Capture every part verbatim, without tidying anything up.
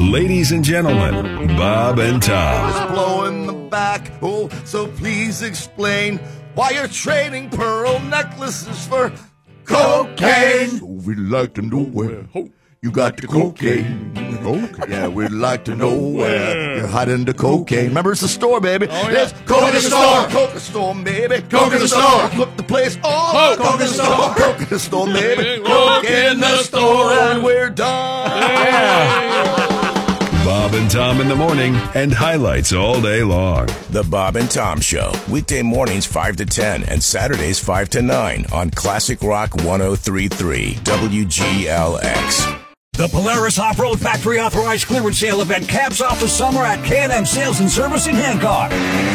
Ladies and gentlemen, Bob and Tom. It's blowing the back, oh, so please explain why you're trading pearl necklaces for cocaine. So we'd like to know where you got the cocaine. Okay. Yeah, we'd like to know where you're hiding the cocaine. Remember, it's the store, baby. Oh, yeah. It's Coke in the store. Coke in the store, baby. Coke in the store. Flip the place off. Coke in the store. Coke in the store, baby. Coke in the store, and we're done. Yeah. Bob and Tom in the morning and highlights all day long. The Bob and Tom Show, weekday mornings five to ten and Saturdays five to nine on Classic Rock one oh three point three W G L X. The Polaris Off-Road Factory Authorized Clearance Sale event caps off the summer at K and M Sales and Service in Hancock.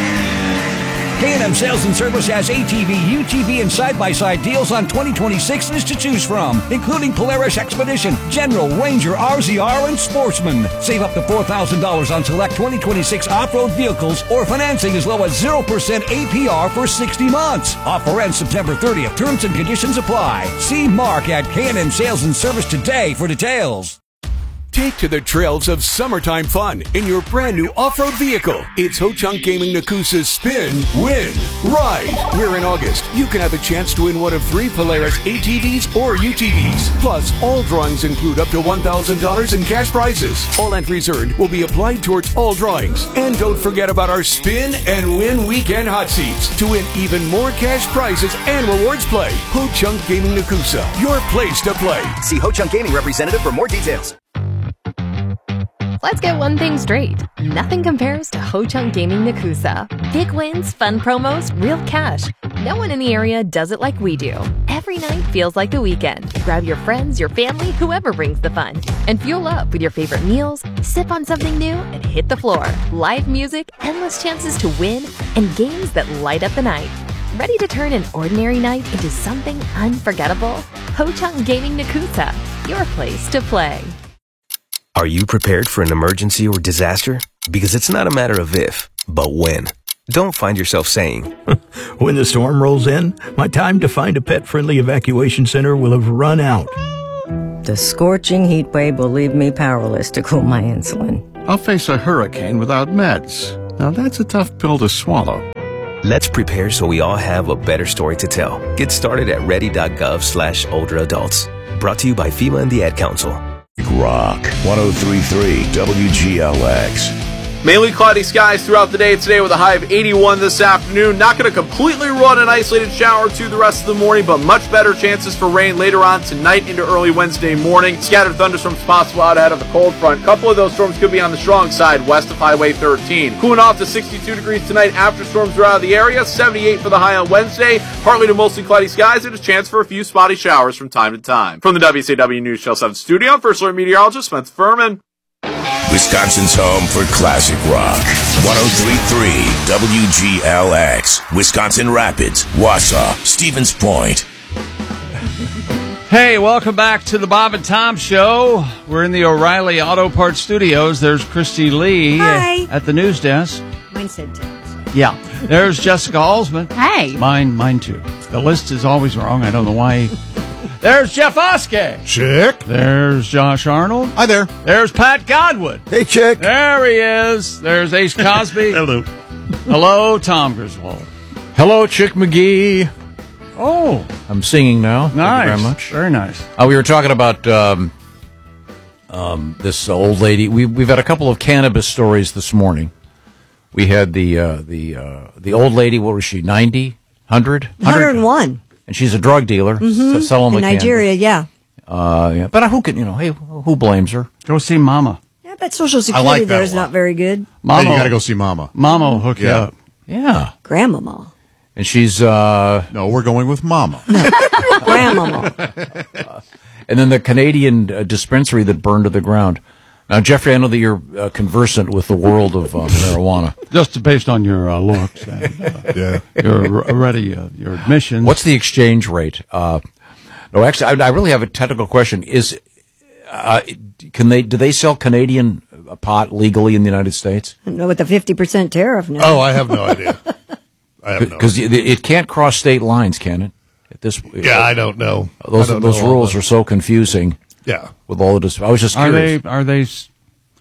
K and M Sales and Service has A T V, U T V, and side-by-side deals on twenty twenty-sixes to choose from, including Polaris Expedition, General, Ranger, R Z R, and Sportsman. Save up to four thousand dollars on select twenty twenty-six off-road vehicles or financing as low as zero percent A P R for sixty months. Offer ends September thirtieth. Terms and conditions apply. See Mark at K and M Sales and Service today for details. Take to the trails of summertime fun in your brand new off-road vehicle. It's Ho-Chunk Gaming Nakusa's Spin, Win, Ride. Where in August, you can have a chance to win one of three Polaris A T Vs or U T Vs. Plus, all drawings include up to one thousand dollars in cash prizes. All entries earned will be applied towards all drawings. And don't forget about our Spin and Win Weekend Hot Seats to win even more cash prizes and rewards play. Ho-Chunk Gaming Nakusa, your place to play. See Ho-Chunk Gaming representative for more details. Let's get one thing straight. Nothing compares to Ho-Chunk Gaming Nakusa. Big wins, fun promos, real cash. No one in the area does it like we do. Every night feels like the weekend. Grab your friends, your family, whoever brings the fun. And fuel up with your favorite meals, sip on something new, and hit the floor. Live music, endless chances to win, and games that light up the night. Ready to turn an ordinary night into something unforgettable? Ho-Chunk Gaming Nakusa, your place to play. Are you prepared for an emergency or disaster? Because it's not a matter of if, but when. Don't find yourself saying, when the storm rolls in, my time to find a pet-friendly evacuation center will have run out. The scorching heat wave will leave me powerless to cool my insulin. I'll face a hurricane without meds. Now that's a tough pill to swallow. Let's prepare so we all have a better story to tell. Get started at ready.gov slash older adults. Brought to you by FEMA and the Ad Council. Rock one oh three point three W G L X. Mainly cloudy skies throughout the day today with a high of eighty-one this afternoon. Not going to completely run an isolated shower or two the rest of the morning, but much better chances for rain later on tonight into early Wednesday morning. Scattered thunderstorms possible out ahead of the cold front. A couple of those storms could be on the strong side west of Highway thirteen. Cooling off to sixty-two degrees tonight after storms are out of the area. seventy-eight for the high on Wednesday. Partly to mostly cloudy skies and a chance for a few spotty showers from time to time. From the W C W News Channel seven studio, I'm First Alert Meteorologist Spencer Furman. Wisconsin's home for classic rock. one oh three point three W G L X. Wisconsin Rapids, Wausau, Stevens Point. Hey, welcome back to the Bob and Tom Show. We're in the O'Reilly Auto Parts Studios. There's Christy Lee Hi. at the news desk. Mine said Towns. Yeah. There's Jessica Alsman. Hey. Mine, mine too. The list is always wrong. I don't know why. There's Jeff Oskey. Chick. There's Josh Arnold. Hi there. There's Pat Godwin. Hey, Chick. There he is. There's Ace Cosby. Hello. Hello, Tom Griswold. Hello, Chick McGee. Oh. I'm singing now. Nice. Thank you very much. Very nice. Uh, we were talking about um, um, this old lady. We, we've had a couple of cannabis stories this morning. We had the uh, the uh, the old lady. What was she? ninety? one hundred? one hundred one. And she's a drug dealer, Mm-hmm. s- selling in the Nigeria, yeah. Uh, yeah. But who can, you know, hey, who blames her? Go see Mama. Yeah, but Social Security like that there a is lot. not very good. Mama. Hey, you got to go see Mama. Mama will hook you Yeah. up. Yeah. Grandmama. And she's, uh... No, we're going with Mama. Grandmama. uh, and then the Canadian uh, dispensary that burned to the ground. Now, Jeffrey, I know that you're uh, conversant with the world of uh, marijuana. Just based on your uh, looks and uh, Yeah. your already uh, your admissions. What's the exchange rate? Uh, no, actually, I, I really have a technical question. Is uh, can they do they sell Canadian pot legally in the United States? No, with the fifty percent tariff now. Oh, I have no idea. I have no Because it, it can't cross state lines, can it? At this, Yeah, I don't know. Those I don't those know all rules that. are so confusing. Yeah. With all of this, I was just Are curious. they are they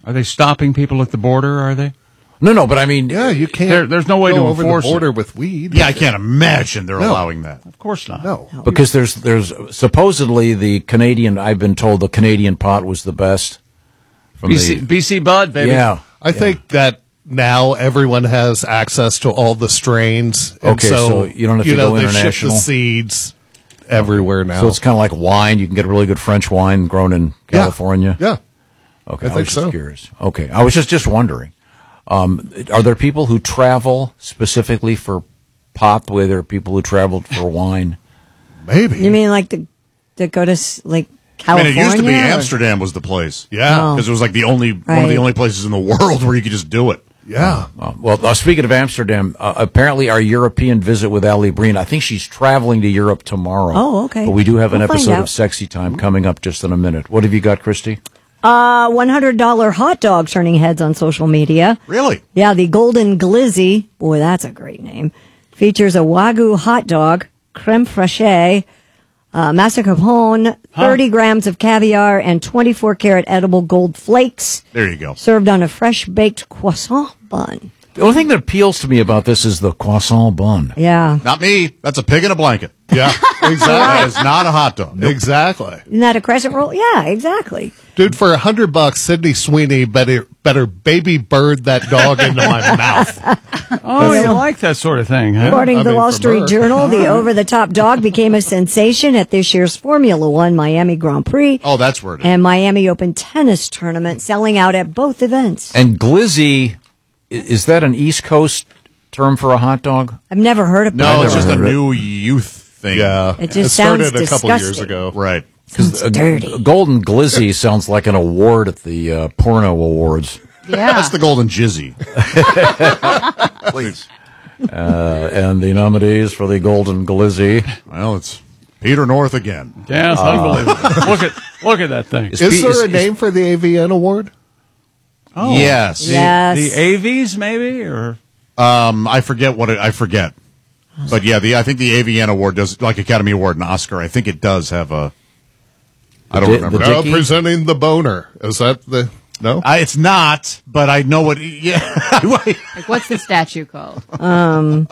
Are they stopping people at the border, are they? No, no, but I mean, Yeah, you can't. There- there's no way go to over enforce the border it. with weed. Yeah, I can't imagine they're No. allowing that. Of course not. No. because there's there's supposedly the Canadian. I've been told the Canadian pot was the best. From B C, the, B C Bud, baby. yeah. I think that now everyone has access to all the strains. And Okay, so, so you don't have you to know, go they ship international? the seeds everywhere now. So it's kind of like wine. You can get really good French wine grown in Yeah. California. Yeah. Okay, I I, think was so. just curious. Okay, I was just just wondering. Um, are there people who travel specifically for pot? Where there are people who traveled for wine? Maybe. You mean like the to go to s- like I California? mean, it used to be or- Amsterdam was the place. Yeah. Oh. Because it was like the only one of Right. the only places in the world where you could just do it. Yeah. Uh, well, uh, speaking of Amsterdam, uh, apparently our European visit with Ali Breen, I think she's traveling to Europe tomorrow. Oh, okay. But we do have an We'll find episode out. of Sexy Time coming up just in a minute. What have you got, Christy? Uh, one hundred dollar hot dog turning heads on social media. Really? Yeah, the Golden Glizzy, boy, that's a great name, features a Wagyu hot dog, creme fraiche, uh, mascarpone, thirty grams of caviar, and twenty-four karat edible gold flakes, There you go. served on a fresh baked croissant bun. The only thing that appeals to me about this is the croissant bun. Yeah. Not me. That's a pig in a blanket. Yeah. That Exactly. is not a hot dog. Exactly. Isn't that a crescent roll? Yeah, exactly. Dude, for a hundred bucks, Sydney Sweeney better better baby bird that dog into my mouth. Oh, you like that sort of thing, huh? According I to the mean, Wall from Street her. Journal, the over-the-top dog became a sensation at this year's Formula One Miami Grand Prix Oh, that's where it is. and Miami Open tennis tournament, selling out at both events. And glizzy, i- is that an East Coast term for a hot dog? I've never heard of No, it. it's just a heard of it. new youth thing. Yeah. It just started sounds a couple years disgusting. ago. Right. Sounds a, dirty. a golden glizzy sounds like an award at the uh, porno awards. Yeah. That's the golden jizzy. Please. Uh, and the nominees for the golden glizzy. Well, it's Peter North again. Yeah, it's unbelievable. Look at look at that thing. Is Is Pete- there is- a name for the A V N award? Oh, Yes. Yes. The A Vs, maybe, or Um, I forget what it, I forget. But yeah, the I think the A V N award does, like Academy Award and Oscar, I think it does have a, I don't di- remember. the Now Dickie? presenting the boner. Is that the no? I, it's not, but I know what, yeah. Like, what's the statue called? Um,